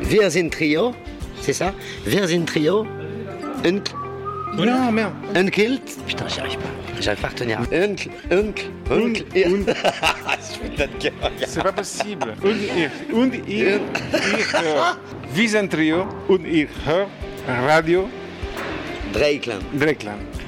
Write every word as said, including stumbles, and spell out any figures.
Wir sind Trio, c'est ça? Wir sind Trio. Oncle. Non, merde. Oncle. Putain, j'y arrive pas. J'arrive pas à retenir. Oncle, oncle, oncle. C'est pas possible. Und ich, und ich, ich höre. Wir sind Trio und ich höre Radio Dreieckland. Dreieckland.